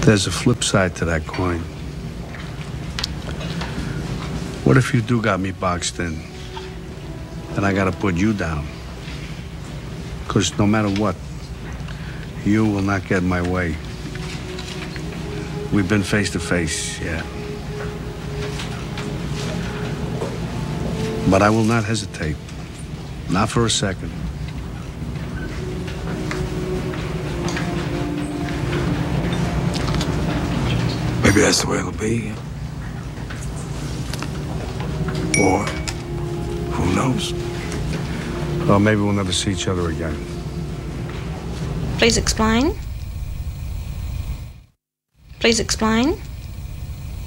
There's a flip side to that coin. What if you do got me boxed in? Then I gotta put you down. Because no matter what, you will not get in my way. We've been face to face, yeah. But I will not hesitate. Not for a second. Maybe that's the way it'll be. Or, who knows? Well, maybe we'll never see each other again. Please explain. Please explain.